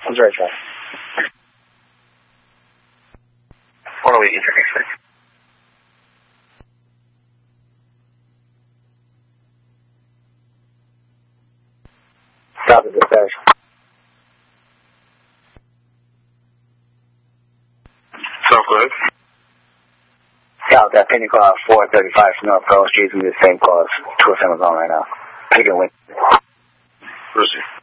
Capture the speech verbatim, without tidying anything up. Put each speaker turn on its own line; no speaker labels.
Sounds right, sir.
one oh eight, internet.
Stop it, dispatch.
So, go ahead.
Yeah, that pending call four thirty-five from North Grove Street. It's going to be the same call as two oh seven is on right now. Pick and win.
Proceed.